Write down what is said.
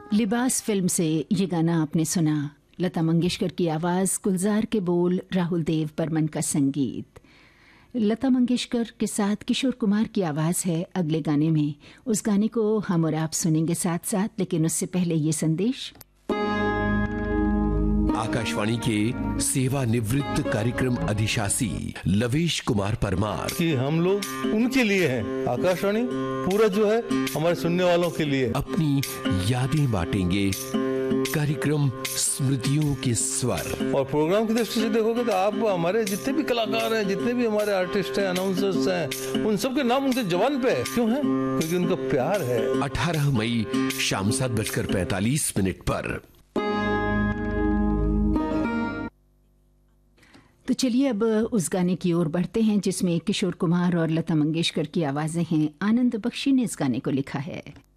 लिबास फिल्म से ये गाना आपने सुना। लता मंगेशकर की आवाज़, गुलजार के बोल, राहुल देव बर्मन का संगीत। लता मंगेशकर के साथ किशोर कुमार की आवाज़ है अगले गाने में। उस गाने को हम और आप सुनेंगे साथ साथ, लेकिन उससे पहले ये संदेश। आकाशवाणी के सेवानिवृत्त कार्यक्रम अधिशासी लवेश कुमार परमार कि हम लोग उनके लिए हैं। आकाशवाणी पूरा जो है हमारे सुनने वालों के लिए अपनी यादें बांटेंगे। कार्यक्रम स्मृतियों के स्वर। और प्रोग्राम की दृष्टि से देखोगे तो आप हमारे जितने भी कलाकार हैं, जितने भी हमारे आर्टिस्ट हैं, अनाउंसर्स हैं, उन सबके नाम उनके जबान पे है। क्यों है? क्योंकि उनका प्यार है। 18 मई शाम 7:45 पर। तो चलिए अब उस गाने की ओर बढ़ते हैं जिसमें किशोर कुमार और लता मंगेशकर की आवाज़ें हैं। आनंद बख्शी ने इस गाने को लिखा है।